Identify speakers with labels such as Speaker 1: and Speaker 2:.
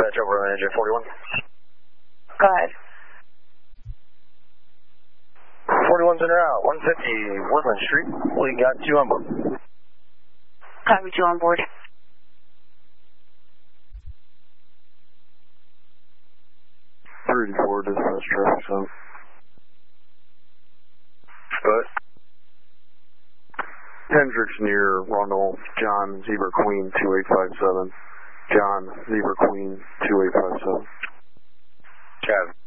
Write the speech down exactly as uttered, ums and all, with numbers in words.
Speaker 1: dispatch over on engine forty-one.
Speaker 2: Go ahead.
Speaker 1: forty-one's in route, one fifty Woodland Street. We got two on board.
Speaker 2: Copy, two on board.
Speaker 1: three eighty-four dispatch traffic zone. Good. Hendricks near Rondell, John Zebra Queen two eight five seven. John Zebra Queen two eight five seven.
Speaker 3: Chad.